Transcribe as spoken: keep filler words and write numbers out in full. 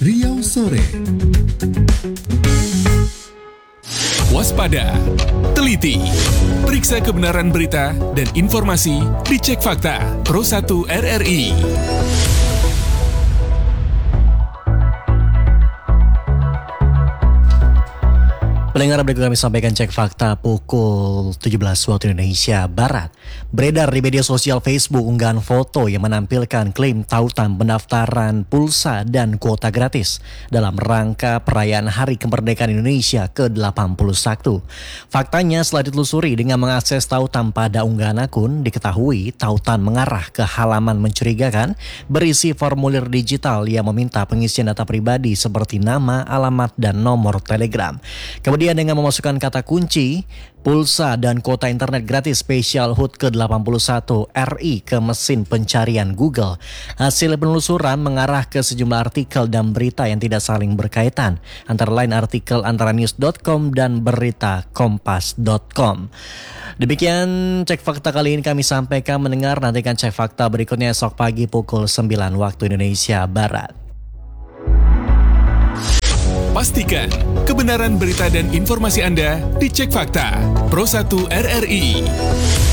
Riau Sore. Waspada, teliti, periksa kebenaran berita dan informasi di Cek Fakta Pro satu R R I. Pendengar, berikut kami sampaikan cek fakta pukul tujuh belas waktu Indonesia Barat. Beredar di media sosial Facebook unggahan foto yang menampilkan klaim tautan pendaftaran pulsa dan kuota gratis dalam rangka perayaan Hari Kemerdekaan Indonesia ke delapan puluh satu. Faktanya setelah ditelusuri dengan mengakses tautan pada unggahan akun, diketahui tautan mengarah ke halaman mencurigakan berisi formulir digital yang meminta pengisian data pribadi seperti nama, alamat, dan nomor Telegram. Kemudian dengan memasukkan kata kunci pulsa dan kuota internet gratis spesial H U T ke delapan puluh satu R I ke mesin pencarian Google, hasil penelusuran mengarah ke sejumlah artikel dan berita yang tidak saling berkaitan, antara lain artikel antaranews dot com dan berita kompas dot com. Demikian cek fakta kali ini kami sampaikan. Mendengar, nantikan cek fakta berikutnya esok pagi pukul sembilan waktu Indonesia Barat. Pastikan kebenaran berita dan informasi Anda di Cek Fakta Pro satu R R I.